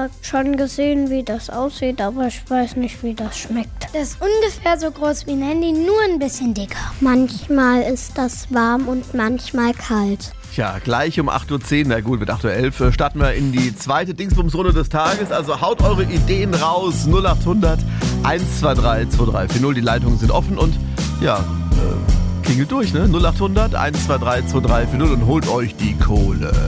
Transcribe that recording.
ja schon gesehen, wie das aussieht, aber ich weiß nicht, wie das schmeckt. Das ist ungefähr so groß wie ein Handy, nur ein bisschen dicker. Manchmal ist das warm und manchmal kalt. Tja, gleich um 8.10 Uhr, na gut, mit 8.11 Uhr starten wir in die zweite Dingsbums-Runde des Tages. Also haut eure Ideen raus, 0800 123 2340. Die Leitungen sind offen und ja, klingelt durch, ne? 0800 123 2340 und holt euch die Kohle.